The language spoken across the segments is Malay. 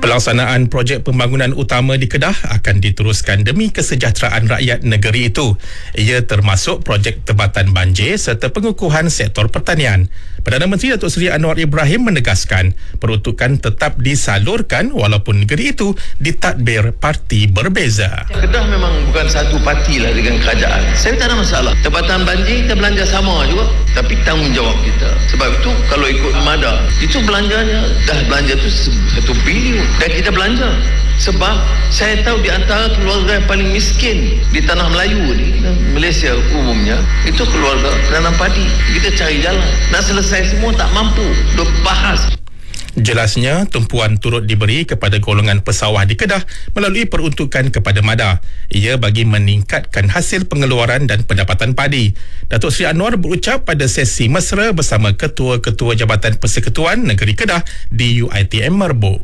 Pelaksanaan projek pembangunan utama di Kedah akan diteruskan demi kesejahteraan rakyat negeri itu. Ia termasuk projek tebatan banjir serta pengukuhan sektor pertanian. Perdana Menteri Datuk Seri Anwar Ibrahim menegaskan peruntukan tetap disalurkan walaupun negeri itu ditadbir parti berbeza. Kedah memang bukan satu parti lah dengan kerajaan. Saya tak ada masalah. Tebatan banjir kita belanja sama juga. Tapi tanggungjawab kita. Sebab itu kalau ikut MADA, itu belanjanya, dah belanja tu 1 bilion. Dan kita belanja. Sebab saya tahu di antara keluarga yang paling miskin di tanah Melayu ni, Malaysia umumnya, itu keluarga penanam padi. Kita cari jalan. Nak selesai semua tak mampu. Duk bahas. Jelasnya, tumpuan turut diberi kepada golongan pesawah di Kedah melalui peruntukan kepada MADA. Ia bagi meningkatkan hasil pengeluaran dan pendapatan padi. Datuk Seri Anwar berucap pada sesi mesra bersama Ketua-Ketua Jabatan Persekutuan Negeri Kedah di UiTM Merbuk.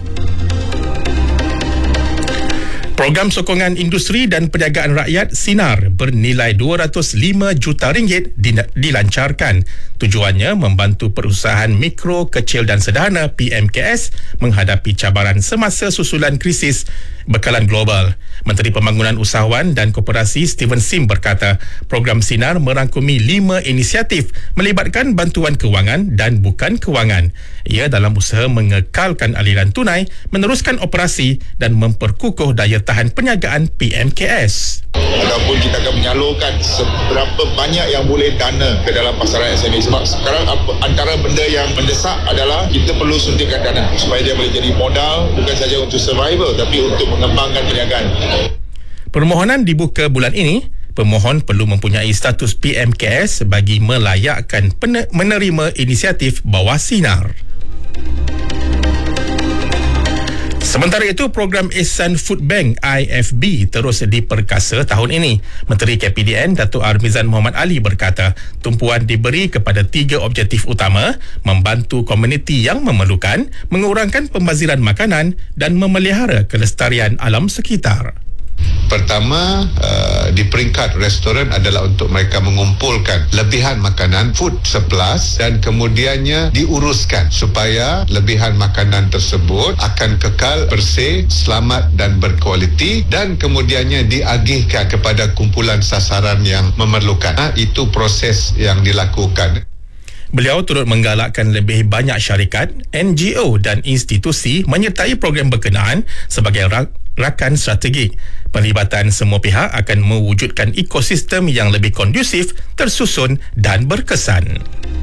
Program sokongan industri dan perniagaan rakyat Sinar bernilai RM205 juta dilancarkan. Tujuannya membantu perusahaan mikro, kecil dan sederhana PMKS menghadapi cabaran semasa susulan krisis bekalan global. Menteri Pembangunan Usahawan dan Koperasi Steven Sim berkata, program Sinar merangkumi 5 inisiatif melibatkan bantuan kewangan dan bukan kewangan. Ia dalam usaha mengekalkan aliran tunai, meneruskan operasi dan memperkukuh daya tahan perniagaan PMKS. Ataupun kita akan menyalurkan seberapa banyak yang boleh dana ke dalam pasaran SME. Sebab sekarang antara benda yang mendesak adalah kita perlu suntikan dana supaya dia boleh jadi modal bukan saja untuk survival tapi untuk mengembangkan perniagaan. Permohonan dibuka bulan ini. Pemohon perlu mempunyai status PMKS bagi melayakkan menerima inisiatif bawah Sinar. Sementara itu, program Ihsan Food Bank IFB terus diperkasa tahun ini. Menteri KPDN Datuk Armizan Muhammad Ali berkata, tumpuan diberi kepada 3 objektif utama: membantu komuniti yang memerlukan, mengurangkan pembaziran makanan dan memelihara kelestarian alam sekitar. Pertama, di peringkat restoran adalah untuk mereka mengumpulkan lebihan makanan, food surplus, dan kemudiannya diuruskan supaya lebihan makanan tersebut akan kekal bersih, selamat dan berkualiti, dan kemudiannya diagihkan kepada kumpulan sasaran yang memerlukan. Itu proses yang dilakukan. Beliau turut menggalakkan lebih banyak syarikat, NGO dan institusi menyertai program berkenaan sebagai rakan strategik. Perlibatan semua pihak akan mewujudkan ekosistem yang lebih kondusif, tersusun dan berkesan.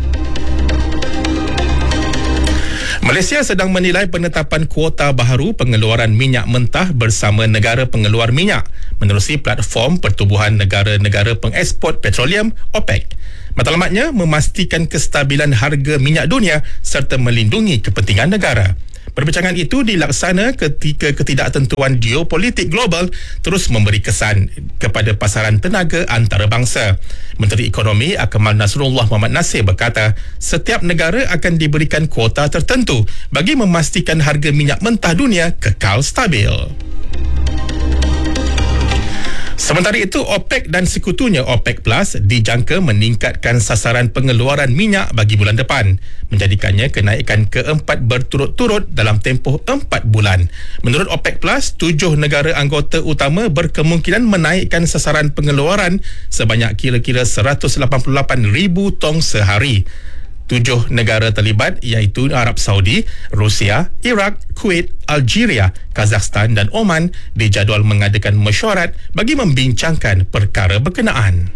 Malaysia sedang menilai penetapan kuota baharu pengeluaran minyak mentah bersama negara pengeluar minyak menerusi platform pertubuhan negara-negara pengeksport petroleum OPEC. Matlamatnya memastikan kestabilan harga minyak dunia serta melindungi kepentingan negara. Perbincangan itu dilaksana ketika ketidaktentuan geopolitik global terus memberi kesan kepada pasaran tenaga antarabangsa. Menteri Ekonomi Akmal Nasrullah Muhammad Nasir berkata, setiap negara akan diberikan kuota tertentu bagi memastikan harga minyak mentah dunia kekal stabil. Sementara itu, OPEC dan sekutunya OPEC Plus dijangka meningkatkan sasaran pengeluaran minyak bagi bulan depan, menjadikannya kenaikan keempat berturut-turut dalam tempoh 4 bulan. Menurut OPEC Plus, 7 negara anggota utama berkemungkinan menaikkan sasaran pengeluaran sebanyak kira-kira 188,000 tong sehari. 7 negara terlibat iaitu Arab Saudi, Rusia, Iraq, Kuwait, Algeria, Kazakhstan dan Oman dijadual mengadakan mesyuarat bagi membincangkan perkara berkenaan.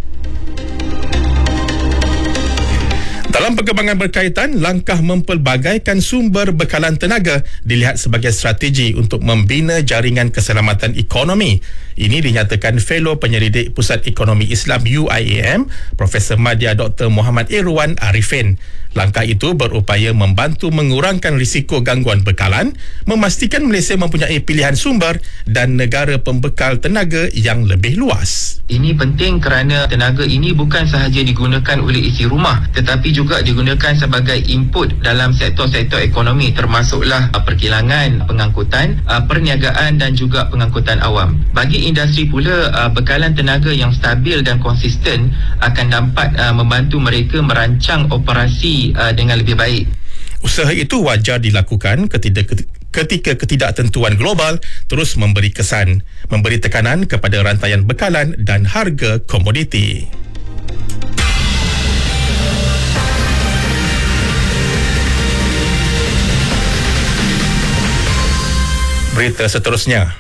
Dalam perkembangan berkaitan, langkah mempelbagaikan sumber bekalan tenaga dilihat sebagai strategi untuk membina jaringan keselamatan ekonomi. Ini dinyatakan Fellow Penyelidik Pusat Ekonomi Islam UIAM, Profesor Madya Dr. Muhammad Irwan Arifin. Langkah itu berupaya membantu mengurangkan risiko gangguan bekalan, memastikan Malaysia mempunyai pilihan sumber dan negara pembekal tenaga yang lebih luas. Ini penting kerana tenaga ini bukan sahaja digunakan oleh isi rumah tetapi juga digunakan sebagai input dalam sektor-sektor ekonomi termasuklah perkilangan, pengangkutan, perniagaan dan juga pengangkutan awam. Bagi industri pula, bekalan tenaga yang stabil dan konsisten akan dapat membantu mereka merancang operasi dengan lebih baik. Usaha itu wajar dilakukan ketika ketidaktentuan global terus memberi tekanan kepada rantaian bekalan dan harga komoditi. Berita seterusnya.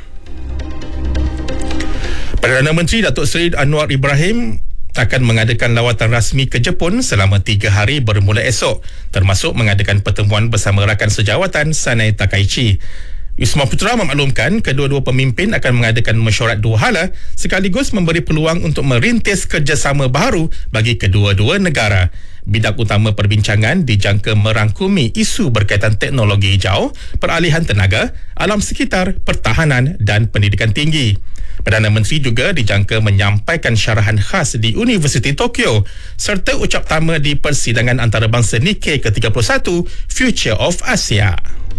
Perdana Menteri Datuk Seri Anwar Ibrahim akan mengadakan lawatan rasmi ke Jepun selama 3 hari bermula esok, termasuk mengadakan pertemuan bersama rakan sejawatan Sanai Takaichi. Wisma Putra memaklumkan kedua-dua pemimpin akan mengadakan mesyuarat 2 hala sekaligus memberi peluang untuk merintis kerjasama baharu bagi kedua-dua negara. Bidang utama perbincangan dijangka merangkumi isu berkaitan teknologi hijau, peralihan tenaga, alam sekitar, pertahanan dan pendidikan tinggi. Perdana Menteri juga dijangka menyampaikan syarahan khas di Universiti Tokyo serta ucap tama di persidangan antarabangsa Nikkei ke-31 Future of Asia.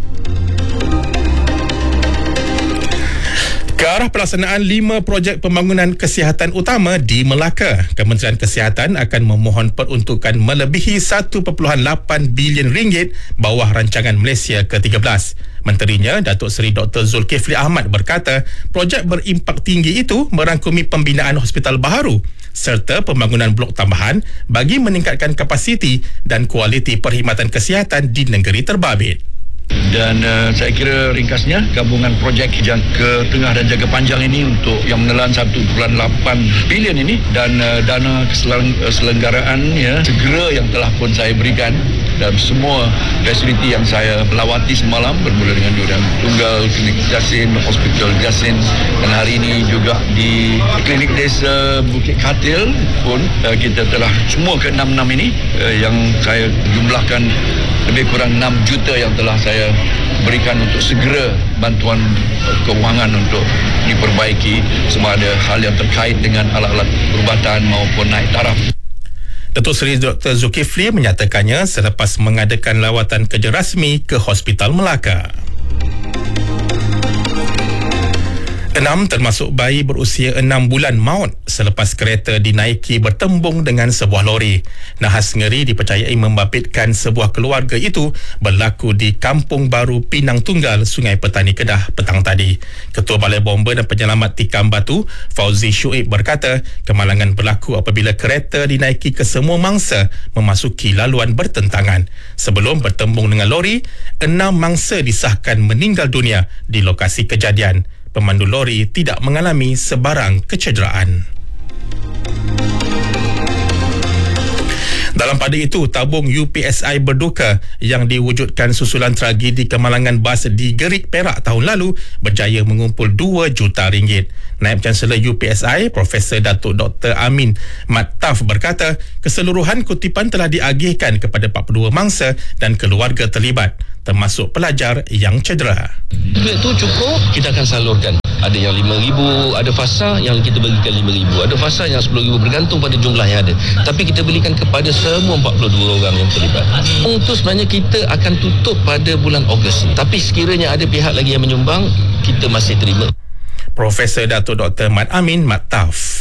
Ke arah pelaksanaan 5 projek pembangunan kesihatan utama di Melaka, Kementerian Kesihatan akan memohon peruntukan melebihi 1.8 bilion ringgit bawah rancangan Malaysia ke-13. Menterinya, Datuk Seri Dr. Zulkifli Ahmad berkata, projek berimpak tinggi itu merangkumi pembinaan hospital baharu serta pembangunan blok tambahan bagi meningkatkan kapasiti dan kualiti perkhidmatan kesihatan di negeri terbabit. Dan saya kira ringkasnya gabungan projek jangka tengah dan jangka panjang ini untuk yang menelan 1.8 bilion ini dan dana keselenggaraan segera yang telah pun saya berikan dan semua fasiliti yang saya lawati semalam bermula dengan Duran Tunggal, Klinik Jasin, Hospital Jasin dan hari ini juga di Klinik Desa Bukit Katil pun kita telah semua ke-6 ini yang saya jumlahkan lebih kurang 6 juta yang telah saya berikan untuk segera bantuan kewangan untuk diperbaiki sama ada hal yang terkait dengan alat-alat perubatan maupun naik taraf. Datuk Seri Dr. Zulkifli menyatakannya selepas mengadakan lawatan kerja rasmi ke Hospital Melaka. 6 termasuk bayi berusia 6 bulan maut selepas kereta dinaiki bertembung dengan sebuah lori. Nahas ngeri dipercayai membabitkan sebuah keluarga itu berlaku di Kampung Baru Pinang Tunggal, Sungai Petani Kedah petang tadi. Ketua Balai Bomba dan Penyelamat Tikam Batu, Fauzi Syuib berkata, kemalangan berlaku apabila kereta dinaiki ke semua mangsa memasuki laluan bertentangan. Sebelum bertembung dengan lori, 6 mangsa disahkan meninggal dunia di lokasi kejadian. Pemandu lori tidak mengalami sebarang kecederaan. Dalam pada itu, tabung UPSI berduka yang diwujudkan susulan tragedi kemalangan bas di Gerik, Perak tahun lalu berjaya mengumpul 2 juta ringgit. Naib Chancellor UPSI, Profesor Datuk Dr. Amin Mat Taf berkata, keseluruhan kutipan telah diagihkan kepada 42 mangsa dan keluarga terlibat, termasuk pelajar yang cedera. Duit tu cukup, kita akan salurkan. Ada yang 5,000, ada fasa yang kita bagikan 5,000, ada fasa yang 10,000, bergantung pada jumlah yang ada. Tapi kita berikan kepada semua 42 orang yang terlibat. Untuk sebenarnya kita akan tutup pada bulan Ogos. Tapi sekiranya ada pihak lagi yang menyumbang, kita masih terima. Profesor Datuk Dr. Mat Amin Mat Taf.